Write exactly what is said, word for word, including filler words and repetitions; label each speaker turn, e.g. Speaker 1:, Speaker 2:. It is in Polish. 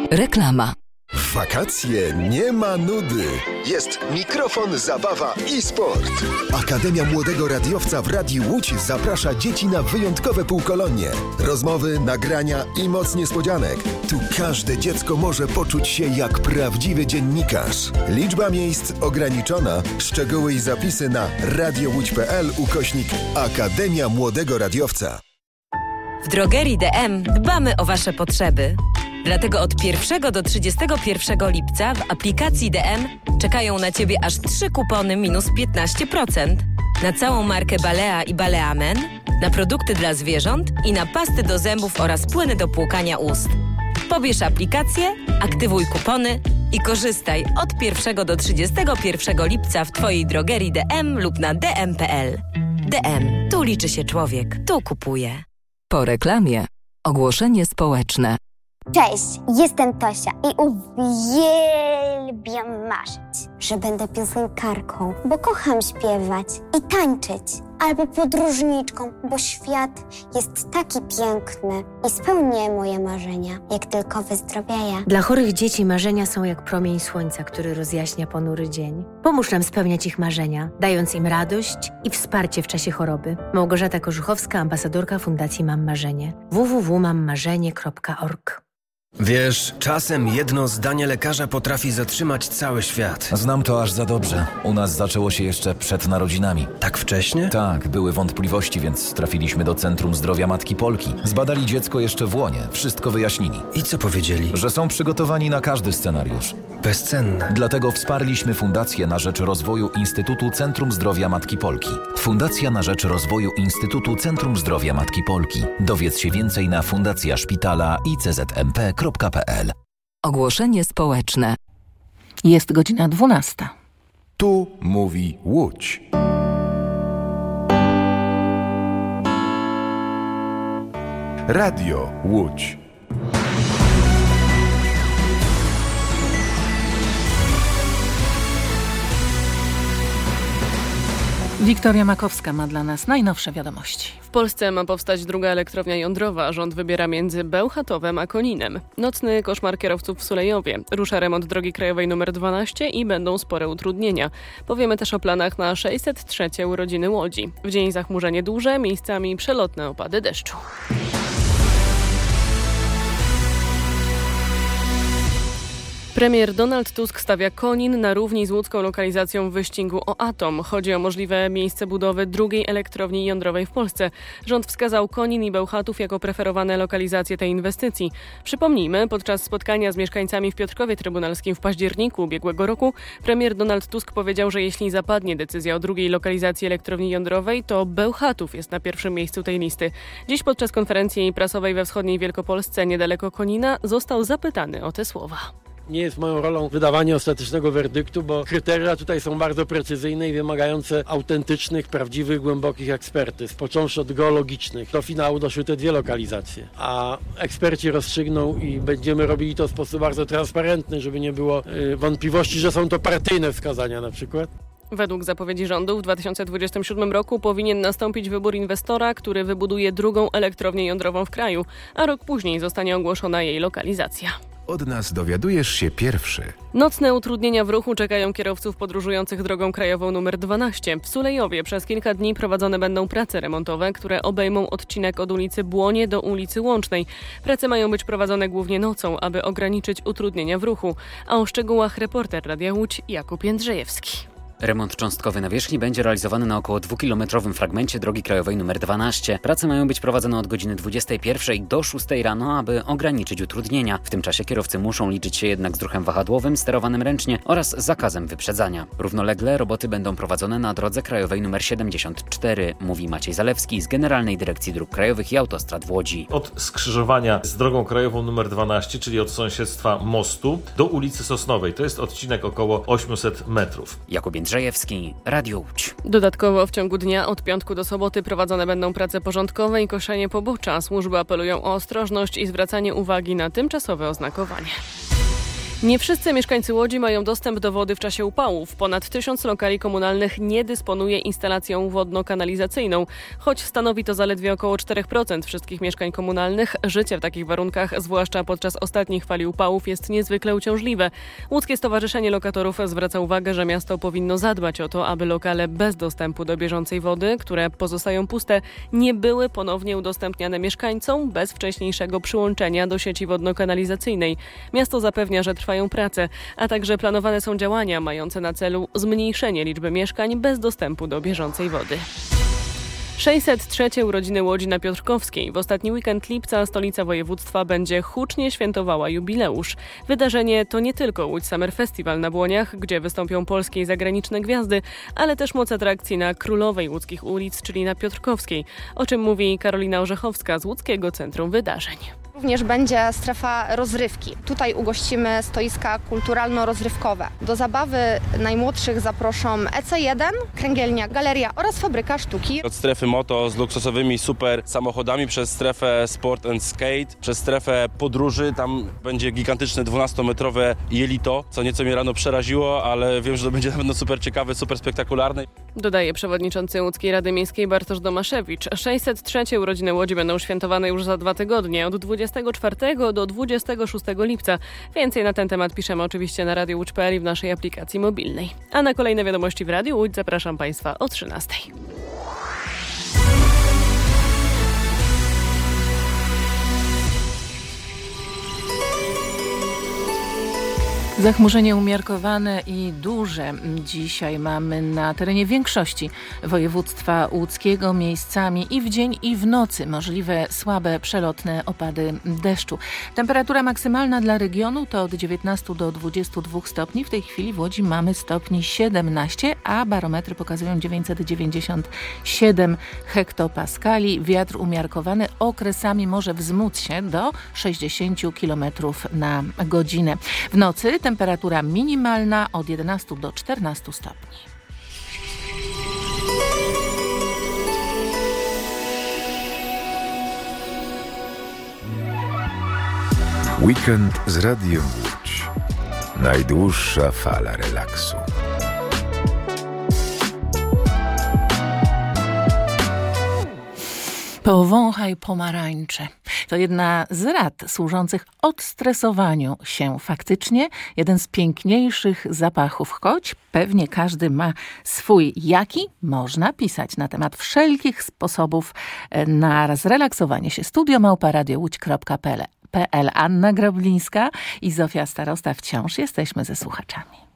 Speaker 1: Reklama.
Speaker 2: W wakacje nie ma nudy. Jest mikrofon, zabawa i sport. Akademia Młodego Radiowca w Radiu Łódź zaprasza dzieci na wyjątkowe półkolonie. Rozmowy, nagrania i moc niespodzianek. Tu każde dziecko może poczuć się jak prawdziwy dziennikarz. Liczba miejsc ograniczona. Szczegóły i zapisy na radiołódź.pl ukośnik Akademia Młodego Radiowca.
Speaker 3: W drogerii D M dbamy o Wasze potrzeby. Dlatego od pierwszego do trzydziestego pierwszego lipca w aplikacji D M czekają na Ciebie aż trzy kupony minus piętnaście procent. Na całą markę Balea i Balea Men, na produkty dla zwierząt i na pasty do zębów oraz płyny do płukania ust. Pobierz aplikację, aktywuj kupony i korzystaj od pierwszego do trzydziestego pierwszego lipca w Twojej drogerii D M lub na d m kropka p l. D M. Tu liczy się człowiek. Tu kupuje.
Speaker 1: Po reklamie ogłoszenie społeczne.
Speaker 4: Cześć, jestem Tosia i uwielbiam marzyć, że będę piosenkarką, bo kocham śpiewać i tańczyć. Albo podróżniczką, bo świat jest taki piękny i spełnię moje marzenia, jak tylko wyzdrowieję.
Speaker 5: Dla chorych dzieci marzenia są jak promień słońca, który rozjaśnia ponury dzień. Pomóż nam spełniać ich marzenia, dając im radość i wsparcie w czasie choroby. Małgorzata Korzuchowska, ambasadorka Fundacji Mam Marzenie. w w w kropka mam marzenie kropka org.
Speaker 6: Wiesz, czasem jedno zdanie lekarza potrafi zatrzymać cały świat.
Speaker 7: Znam to aż za dobrze. U nas zaczęło się jeszcze przed narodzinami.
Speaker 6: Tak wcześnie?
Speaker 7: Tak, były wątpliwości, więc trafiliśmy do Centrum Zdrowia Matki Polki. Zbadali dziecko jeszcze w łonie, wszystko wyjaśnili.
Speaker 6: I co powiedzieli?
Speaker 7: Że są przygotowani na każdy scenariusz.
Speaker 6: Bezcenne.
Speaker 7: Dlatego wsparliśmy Fundację na rzecz rozwoju Instytutu Centrum Zdrowia Matki Polki. Fundacja na rzecz rozwoju Instytutu Centrum Zdrowia Matki Polki. Dowiedz się więcej na fundacja szpitala i c z m p kropka p l.
Speaker 1: Ogłoszenie społeczne.
Speaker 8: Jest godzina dwunasta.
Speaker 2: Tu mówi Łódź. Radio Łódź.
Speaker 8: Wiktoria Makowska ma dla nas najnowsze wiadomości.
Speaker 9: W Polsce ma powstać druga elektrownia jądrowa. Rząd wybiera między Bełchatowem a Koninem. Nocny koszmar kierowców w Sulejowie. Rusza remont drogi krajowej nr dwanaście i będą spore utrudnienia. Powiemy też o planach na sześćset trzecie urodziny Łodzi. W dzień zachmurzenie duże, miejscami przelotne opady deszczu. Premier Donald Tusk stawia Konin na równi z łódzką lokalizacją w wyścigu o atom. Chodzi o możliwe miejsce budowy drugiej elektrowni jądrowej w Polsce. Rząd wskazał Konin i Bełchatów jako preferowane lokalizacje tej inwestycji. Przypomnijmy, podczas spotkania z mieszkańcami w Piotrkowie Trybunalskim w październiku ubiegłego roku premier Donald Tusk powiedział, że jeśli zapadnie decyzja o drugiej lokalizacji elektrowni jądrowej, to Bełchatów jest na pierwszym miejscu tej listy. Dziś podczas konferencji prasowej we wschodniej Wielkopolsce niedaleko Konina został zapytany o te słowa.
Speaker 10: Nie jest moją rolą wydawanie ostatecznego werdyktu, bo kryteria tutaj są bardzo precyzyjne i wymagające autentycznych, prawdziwych, głębokich ekspertyz, począwszy od geologicznych. Do finału doszły te dwie lokalizacje, a eksperci rozstrzygną i będziemy robili to w sposób bardzo transparentny, żeby nie było y, wątpliwości, że są to partyjne wskazania na przykład.
Speaker 9: Według zapowiedzi rządu w dwa tysiące dwudziestym siódmym roku powinien nastąpić wybór inwestora, który wybuduje drugą elektrownię jądrową w kraju, a rok później zostanie ogłoszona jej lokalizacja.
Speaker 2: Od nas dowiadujesz się pierwszy.
Speaker 9: Nocne utrudnienia w ruchu czekają kierowców podróżujących drogą krajową nr dwanaście. W Sulejowie przez kilka dni prowadzone będą prace remontowe, które obejmą odcinek od ulicy Błonie do ulicy Łącznej. Prace mają być prowadzone głównie nocą, aby ograniczyć utrudnienia w ruchu. A o szczegółach reporter Radia Łódź Jakub Jędrzejewski.
Speaker 11: Remont cząstkowy nawierzchni będzie realizowany na około dwukilometrowym fragmencie drogi krajowej nr dwanaście. Prace mają być prowadzone od godziny dwudziestej pierwszej do szóstej rano, aby ograniczyć utrudnienia. W tym czasie kierowcy muszą liczyć się jednak z ruchem wahadłowym, sterowanym ręcznie oraz zakazem wyprzedzania. Równolegle roboty będą prowadzone na drodze krajowej nr siedemdziesiąt cztery, mówi Maciej Zalewski z Generalnej Dyrekcji Dróg Krajowych i Autostrad w Łodzi.
Speaker 12: Od skrzyżowania z drogą krajową nr dwanaście, czyli od sąsiedztwa mostu, do ulicy Sosnowej. To jest odcinek około osiemset metrów.
Speaker 11: Jakub Jędrzejewski, Radio Łódź.
Speaker 9: Dodatkowo w ciągu dnia od piątku do soboty prowadzone będą prace porządkowe i koszenie pobocza. Służby apelują o ostrożność i zwracanie uwagi na tymczasowe oznakowanie. Nie wszyscy mieszkańcy Łodzi mają dostęp do wody w czasie upałów. Ponad tysiąc lokali komunalnych nie dysponuje instalacją wodno-kanalizacyjną. Choć stanowi to zaledwie około cztery procent wszystkich mieszkań komunalnych, życie w takich warunkach, zwłaszcza podczas ostatnich fali upałów, jest niezwykle uciążliwe. Łódzkie Stowarzyszenie Lokatorów zwraca uwagę, że miasto powinno zadbać o to, aby lokale bez dostępu do bieżącej wody, które pozostają puste, nie były ponownie udostępniane mieszkańcom bez wcześniejszego przyłączenia do sieci wodno-kanalizacyjnej. Miasto zapewnia, że trwają prace, a także planowane są działania mające na celu zmniejszenie liczby mieszkań bez dostępu do bieżącej wody. sześćset trzecie urodziny Łodzi na Piotrkowskiej. W ostatni weekend lipca stolica województwa będzie hucznie świętowała jubileusz. Wydarzenie to nie tylko Łódź Summer Festival na Błoniach, gdzie wystąpią polskie i zagraniczne gwiazdy, ale też moc atrakcji na Królowej Łódzkich Ulic, czyli na Piotrkowskiej, o czym mówi Karolina Orzechowska z Łódzkiego Centrum Wydarzeń.
Speaker 13: Również będzie strefa rozrywki. Tutaj ugościmy stoiska kulturalno-rozrywkowe. Do zabawy najmłodszych zaproszą E C jeden, Kręgielnia Galeria oraz Fabryka Sztuki.
Speaker 14: Od strefy moto z luksusowymi super samochodami przez strefę sport and skate, przez strefę podróży. Tam będzie gigantyczne dwunastometrowe jelito, co nieco mnie rano przeraziło, ale wiem, że to będzie na pewno super ciekawe, super spektakularne.
Speaker 9: Dodaje przewodniczący Łódzkiej Rady Miejskiej Bartosz Domaszewicz. sześćset trzecie urodziny Łodzi będą świętowane już za dwa tygodnie, od dwudziestego czwartego do dwudziestego szóstego lipca. Więcej na ten temat piszemy oczywiście na radio łódź kropka pe el i w naszej aplikacji mobilnej. A na kolejne wiadomości w Radiu Łódź zapraszam Państwa o trzynastej.
Speaker 8: Zachmurzenie umiarkowane i duże dzisiaj mamy na terenie większości województwa łódzkiego, miejscami i w dzień i w nocy możliwe słabe przelotne opady deszczu. Temperatura maksymalna dla regionu to od dziewiętnastu do dwudziestu dwóch stopni. W tej chwili w Łodzi mamy stopni siedemnaście, a barometry pokazują dziewięćset dziewięćdziesiąt siedem hektopaskali. Wiatr umiarkowany okresami może wzmóc się do sześćdziesięciu kilometrów na godzinę. W nocy temperatura minimalna od jedenastu do czternastu stopni.
Speaker 15: Weekend z Radiem Łódź. Najdłuższa fala relaksu.
Speaker 8: Powąchaj pomarańcze. To jedna z rad służących odstresowaniu się. Faktycznie jeden z piękniejszych zapachów, choć pewnie każdy ma swój. Jaki? Można pisać na temat wszelkich sposobów na zrelaksowanie się. Studio małpa radio łódź kropka pe el. Anna Groblińska i Zofia Starosta. Wciąż jesteśmy ze słuchaczami.